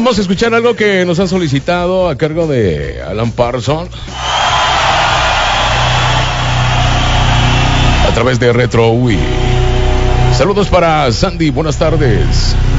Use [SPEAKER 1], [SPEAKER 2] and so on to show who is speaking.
[SPEAKER 1] Vamos a escuchar algo que nos han solicitado a cargo de Alan Parsons a través de Retro Wii. Saludos para Sandy, buenas tardes.